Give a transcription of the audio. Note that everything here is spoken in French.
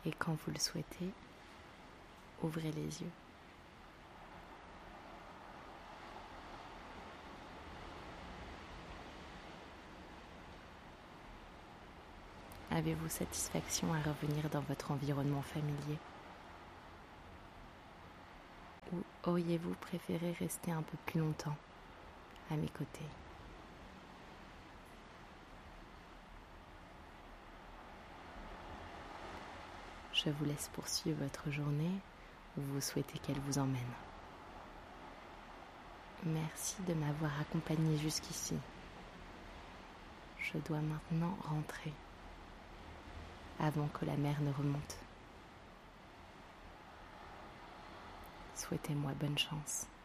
Et quand vous le souhaitez, ouvrez les yeux. Avez-vous satisfaction à revenir dans votre environnement familier? Ou auriez-vous préféré rester un peu plus longtemps à mes côtés? Je vous laisse poursuivre votre journée où vous souhaitez qu'elle vous emmène. Merci de m'avoir accompagné jusqu'ici. Je dois maintenant rentrer avant que la mer ne remonte. Souhaitez-moi bonne chance.